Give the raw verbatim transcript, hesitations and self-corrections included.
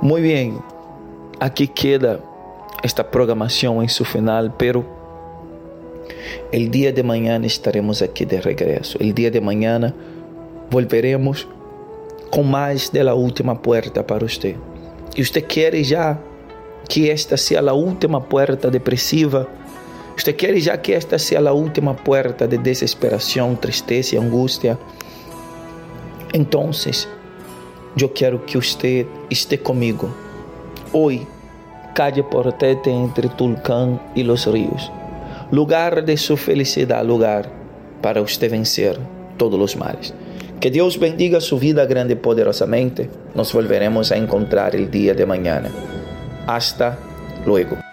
Muy bien, aquí queda esta programación en su final, pero el día de mañana estaremos aquí de regreso. El día de mañana volveremos con más de la última puerta para usted. Y usted quiere ya que esta sea la última puerta depresiva. Usted quiere ya que esta sea la última puerta de desesperación, tristeza y angustia. Entonces, yo quiero que usted esté conmigo hoy, calle Portete entre Tulcán y los ríos, lugar de su felicidad, lugar para usted vencer todos los males. Que Dios bendiga su vida grande y poderosamente. Nos volveremos a encontrar el día de mañana. Hasta luego.